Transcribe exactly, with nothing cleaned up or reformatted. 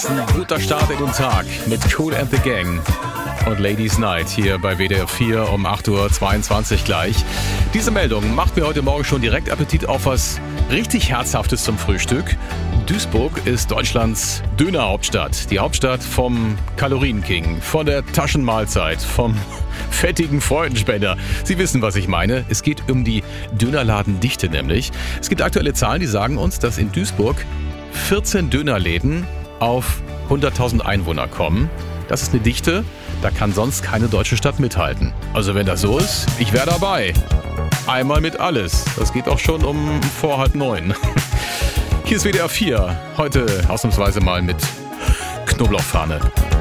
Ein guter Start in den Tag mit Kool and the Gang und Ladies Night hier bei W D R vier um acht Uhr zweiundzwanzig gleich. Diese Meldung macht mir heute Morgen schon direkt Appetit auf was richtig Herzhaftes zum Frühstück. Duisburg ist Deutschlands Dönerhauptstadt. Die Hauptstadt vom Kalorienking, von der Taschenmahlzeit, vom fettigen Freudenspender. Sie wissen, was ich meine. Es geht um die Dönerladendichte nämlich. Es gibt aktuelle Zahlen, die sagen uns, dass in Duisburg vierzehn Dönerläden auf hunderttausend Einwohner kommen. Das ist eine Dichte, da kann sonst keine deutsche Stadt mithalten. Also wenn das so ist, ich wäre dabei. Einmal mit alles. Das geht auch schon um vor halb neun. Hier ist W D R vier. Heute ausnahmsweise mal mit Knoblauchfahne.